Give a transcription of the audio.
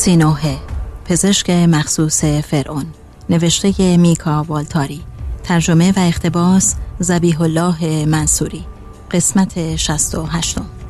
سینوحه، پزشک مخصوص فرعون، نوشته میکا والتاری، ترجمه و اقتباس ذبیح الله منصوری، قسمت 68.